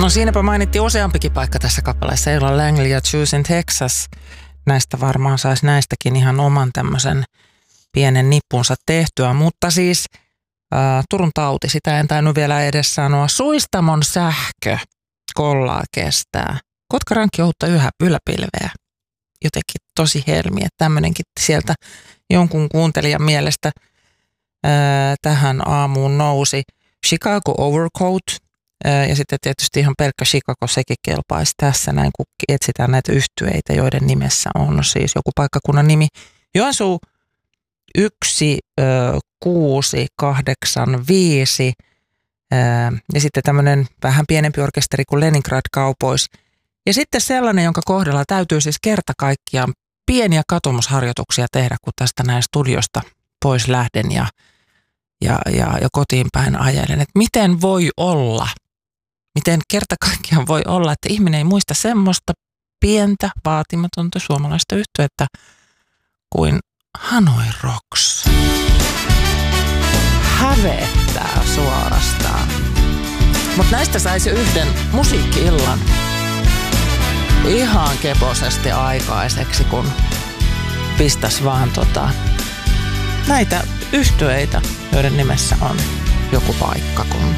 No siinäpä mainittiin useampikin paikka tässä kappaleessa. Ella Langley ja Choose in Texas. Näistä varmaan saisi näistäkin ihan oman tämmöisen pienen nippunsa tehtyä. Mutta siis Turun tauti, sitä en tainnut vielä edes sanoa. Suistamon sähkö, kollaa kestää. Kotkarankki ohutta yläpilveä. Jotenkin tosi helmi, että tämmöinenkin sieltä jonkun kuuntelijan mielestä tähän aamuun nousi. Chicago Overcoat. Ja sitten tietysti ihan pelkkä Chicago, sekin kelpaisi tässä näin, kun etsitään näitä yhtyeitä, joiden nimessä on siis joku paikkakunnan nimi. Joensuu 1685 ja sitten tämmöinen vähän pienempi orkesteri kuin Leningrad Cowboys. Ja sitten sellainen, jonka kohdalla täytyy siis kerta kaikkiaan pieniä katumusharjoituksia tehdä, kun tästä näin studiosta pois lähden ja kotiin päin ajelen. Että miten voi olla? Miten kerta kaikkiaan voi olla, että ihminen ei muista semmoista pientä, vaatimatonta suomalaista yhtyettä kuin Hanoi Rocks. Hävettää suorastaan. Mutta näistä saisi yhden musiikki-illan ihan keposesti aikaiseksi, kun pistäisi vaan näitä yhtyeitä, joiden nimessä on joku paikkakunta.